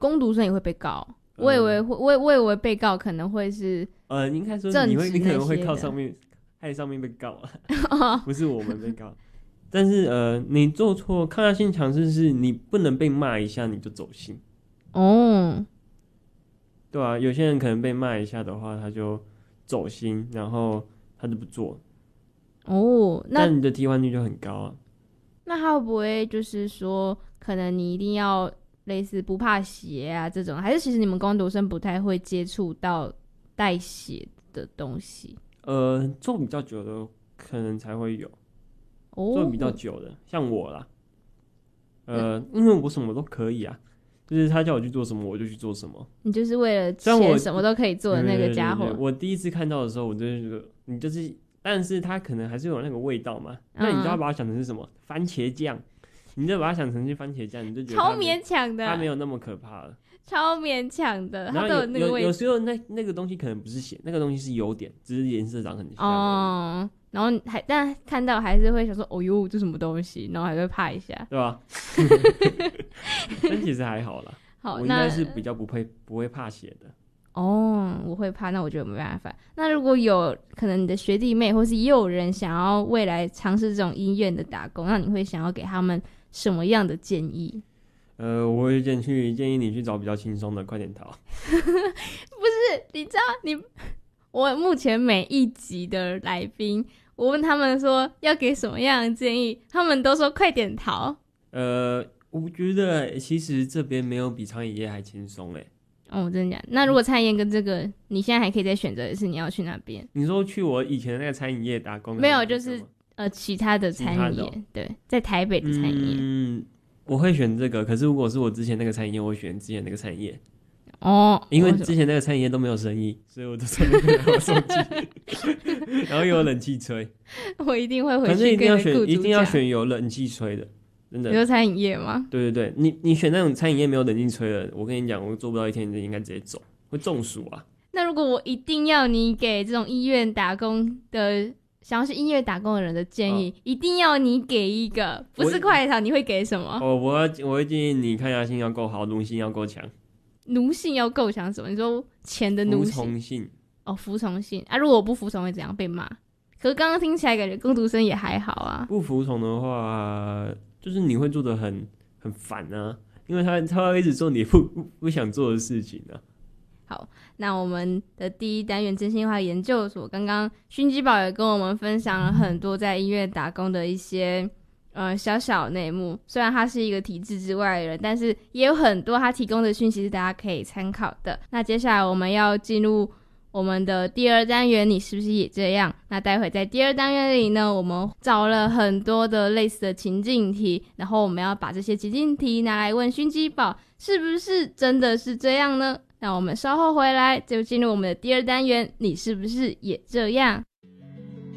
工读生也会被告？我以为被告可能会是应该说你可能会靠上面害上面被告啊，不是我们被告。但是你做错抗压性强势是你不能被骂一下你就走心哦，对啊，有些人可能被骂一下的话他就走心，然后他就不做哦，但你的替换率就很高啊。 那他会不会就是说可能你一定要类似不怕血啊这种，还是其实你们工读生不太会接触到带血的东西？ 做比较久的可能才会有，做比较久的像我啦，因为我什么都可以啊，就是他叫我去做什么我就去做什么。 你就是为了钱什么都可以做的那个家伙。 对，我第一次看到的时候我就觉得你就是，但是他可能还是有那个味道嘛，那你就要把它想成是什么番茄酱，你就把它想成是番茄酱，你就觉得超勉强的， 它没有那么可怕了， 超勉强的。 然后它都有那个味道， 有时候那个东西可能不是咸，那个东西是优点，只是颜色长很像哦。 然后但看到还是会想说，哦呦，这什么东西，然后还会怕一下， 对吧？但其实还好啦。好，我应该是比较不会怕血的。 哦，我会怕，那我觉得没办法。那如果有可能你的学弟妹或是也有人想要未来尝试这种医院的打工，那你会想要给他们什么样的建议？ 我会建议你去找比较轻松的，快点逃。 不是，你知道我目前每一集的来宾，我问他们说要给什么样的建议，他们都说快点逃。 我觉得其实这边没有比餐饮业还轻松欸。 哦，真的假的？那如果餐饮业跟这个，你现在还可以再选择的是你要去哪边？ 你说去我以前那个餐饮业打工？ 没有，就是其他的餐饮业，对，在台北的餐饮业。 我会选这个，可是如果是我之前那个餐饮业，我会选之前那个餐饮业。哦，因为之前那个餐饮业都没有生意，所以我都在那边拿手机，然后又有冷气吹。 我一定会回去， 反正一定要选有冷气吹的，真的。 你说餐饮业吗？ 对对对，你选那种餐饮业没有冷气吹的，我跟你讲，我做不到一天，你就应该直接走，会中暑啊。 那如果我一定要你给这种医院打工的，想要去医院打工的人的建议，一定要你给一个，不是快逃，你会给什么？ 我会建议你抗压性要够好，奴性要够强。 奴性要够强什么？你说钱的奴性？ 服从性。哦， 服从性啊！如果我不服从会怎样？被骂？可是刚刚听起来感觉工读生也还好啊。 不服从的话，就是你会做得很烦啊，因为他会一直做你不想做的事情啊。 好，那我们的第一单元真心话研究所，刚刚勋基宝也跟我们分享了很多在医院打工的一些小小内幕。虽然他是一个体制之外的人，但是也有很多他提供的讯息是大家可以参考的。那接下来我们要进入我们的第二单元，你是不是也这样？那待会在第二单元里呢，我们找了很多的类似的情境题，然后我们要把这些情境题拿来问勋基宝，是不是真的是这样呢？那我们稍后回来就进入我们的第二单元，你是不是也这样？